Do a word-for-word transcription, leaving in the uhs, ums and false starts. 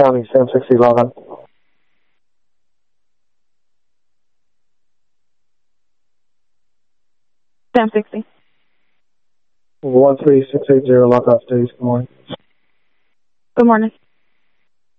County, Sam sixty, log on. Sam sixty. one three six eight zero, log off days, good morning. Good morning.